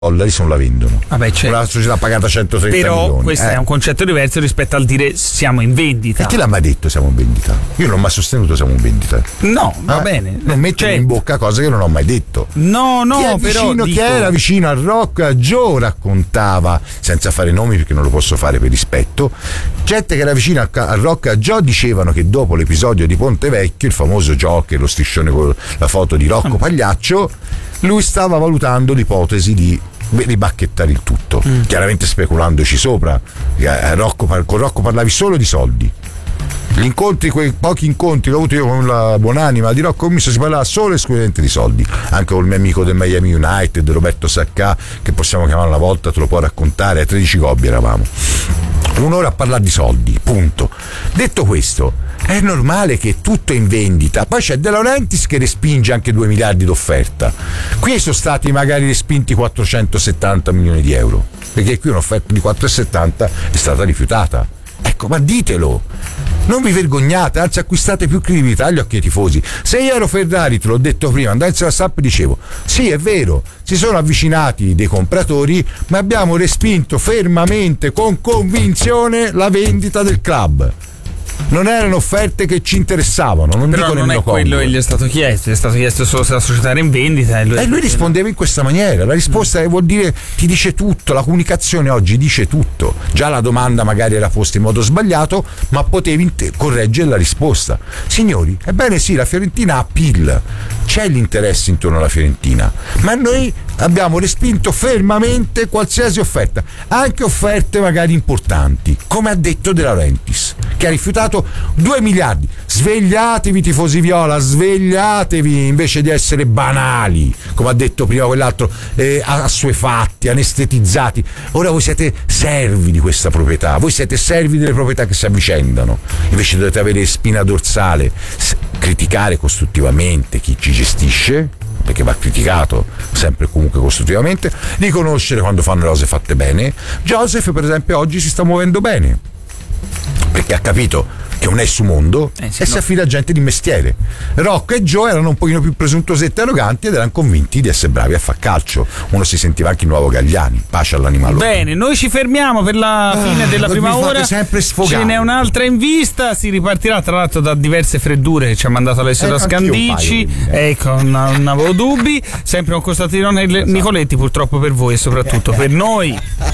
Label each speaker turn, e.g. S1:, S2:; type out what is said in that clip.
S1: dollari se non la vendono.
S2: Cioè,
S1: una società pagata 130 milioni.
S2: Però questo è un concetto diverso rispetto al dire siamo in vendita.
S1: E chi l'ha mai detto siamo in vendita? Io non ho mai sostenuto siamo in vendita.
S2: No, va bene.
S1: Non mettere in bocca cose che non ho mai detto.
S2: No,
S1: Chi era vicino al Rock Joe raccontava, senza fare nomi perché non lo posso fare per rispetto, gente che era vicino al Rock Joe dicevano che dopo l'episodio di Ponte Vecchio, il famoso Joe, che è lo striscione con la foto di Rocco Pagliaccio, lui stava valutando l'ipotesi di ribacchettare il tutto, chiaramente speculandoci sopra. Con Rocco parlavi solo di soldi. Gli incontri, quei pochi incontri che ho avuto io con la buonanima di Rocco Commisso, si parlava solo e esclusivamente di soldi. Anche con il mio amico del Miami United, Roberto Saccà, che possiamo chiamare una volta, te lo può raccontare, a 13 gobbi eravamo. Un'ora a parlare di soldi, punto. Detto questo, è normale che tutto è in vendita. Poi c'è De Laurentiis che respinge anche 2 miliardi d'offerta. Qui sono stati magari respinti 470 milioni di euro, perché qui un'offerta di 4,70 è stata rifiutata. Ecco, ma ditelo, non vi vergognate, anzi acquistate più credibilità agli occhi dei tifosi. Se io ero Ferrari, te l'ho detto prima, andai sulla SAP e dicevo sì, è vero, si sono avvicinati dei compratori, ma abbiamo respinto fermamente, con convinzione, la vendita del club. Non erano offerte che ci interessavano, non
S2: però
S1: dico
S2: non è quello che gli è stato chiesto solo se la società era in vendita,
S1: e lui rispondeva in questa maniera. La risposta vuol dire, ti dice tutto, la comunicazione oggi dice tutto. Già la domanda magari era posta in modo sbagliato, ma potevi correggere la risposta. Signori, ebbene sì, la Fiorentina ha PIL, c'è l'interesse intorno alla Fiorentina, ma noi abbiamo respinto fermamente qualsiasi offerta, anche offerte magari importanti, come ha detto De Laurentiis, che ha rifiutato 2 miliardi. Svegliatevi tifosi viola, svegliatevi, invece di essere banali, come ha detto prima quell'altro, assuefatti, anestetizzati. Ora voi siete servi di questa proprietà, voi siete servi delle proprietà che si avvicendano, invece dovete avere spina dorsale, criticare costruttivamente chi ci gestisce, perché va criticato sempre e comunque costruttivamente, riconoscere quando fanno le cose fatte bene. Joseph per esempio oggi si sta muovendo bene perché ha capito che non è su mondo e si affida a gente di mestiere. Rocco e Joe erano un pochino più presuntuosetti e arroganti ed erano convinti di essere bravi a far calcio. Uno si sentiva anche il nuovo Gagliani. Pace all'animale.
S2: Bene, noi ci fermiamo per la fine della prima ora.
S1: Sempre sfogare.
S2: Ce n'è un'altra in vista, si ripartirà tra l'altro da diverse freddure che ci ha mandato Alessio Scandici, non avevo dubbi, sempre con Costantino Nicoletti, purtroppo per voi e soprattutto per noi.